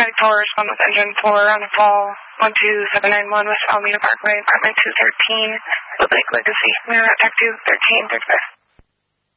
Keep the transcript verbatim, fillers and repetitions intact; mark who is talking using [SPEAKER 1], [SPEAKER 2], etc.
[SPEAKER 1] ninety-four, respond with engine four on a call one two seven nine one West Alameda Parkway, apartment two thirteen, Lake Legacy. We're at Tech two thirteen thirty-five.